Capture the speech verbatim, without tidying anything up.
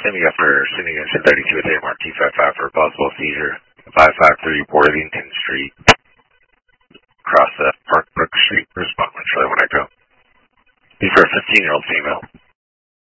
Sending up for sending in thirty-two with A M R two five five for a possible seizure. five five three Worthington Street. Across the Park Brook Street. Respond when I go. These are a fifteen-year-old female.